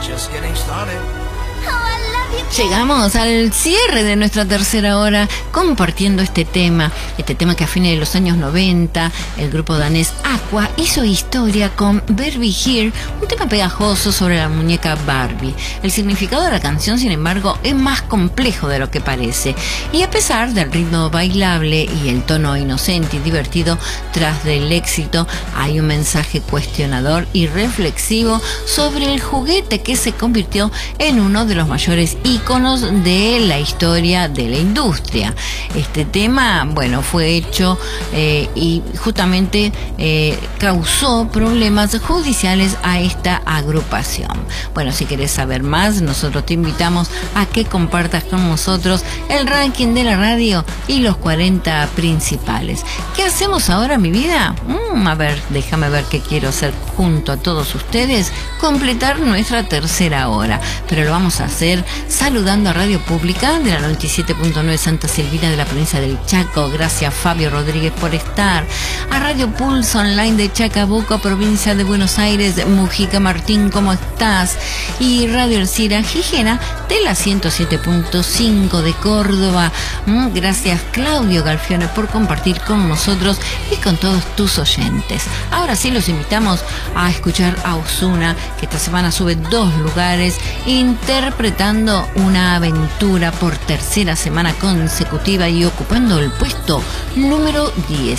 Llegamos al cierre de nuestra tercera hora compartiendo este tema que a fines de los años 90 el grupo danés Aqua hizo historia con Barbie Here, un tema pegajoso sobre la muñeca Barbie. El significado de la canción, sin embargo, es más complejo de lo que parece, y a pesar del ritmo bailable y el tono inocente y divertido tras del éxito, hay un mensaje cuestionador y reflexivo sobre el juguete que se convirtió en uno de los mayores íconos de la historia de la industria. Este tema, bueno, fue hecho y justamente causó problemas judiciales a esta agrupación. Bueno, si querés saber más, nosotros te invitamos a que compartas con nosotros el ranking de la radio y los 40 principales. ¿Qué hacemos ahora, mi vida? A ver, déjame ver qué quiero hacer junto a todos ustedes, completar nuestra tercera hora, pero lo vamos a hacer saludando a Radio Pública de la 97.9 Santa Silvina de la provincia del Chaco. Gracias, Fabio Rodríguez, por estar. A Radio Pulso Online de Chacabuco, provincia de Buenos Aires. Mujica Martín, ¿cómo estás? Y Radio Alcira Gijena de la 107.5 de Córdoba. Gracias, Claudio Galfione, por compartir con nosotros y con todos tus oyentes. Ahora sí los invitamos a escuchar a Ozuna, que esta semana sube 2 lugares interpretando Una aventura por tercera semana consecutiva y ocupando el puesto número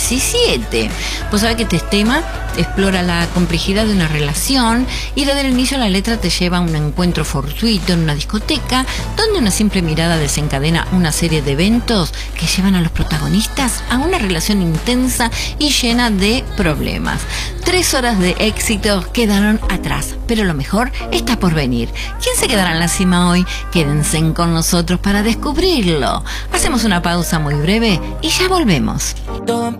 17. Vos sabés que este tema explora la complejidad de una relación y desde el inicio la letra te lleva a un encuentro fortuito en una discoteca donde una simple mirada desencadena una serie de eventos que llevan a los protagonistas a una relación intensa y llena de problemas. 3 horas de éxitos quedaron atrás, pero lo mejor está por venir. ¿Quién se quedará en la cima hoy? Quédense con nosotros para descubrirlo. Hacemos una pausa muy breve y ya volvemos. Todo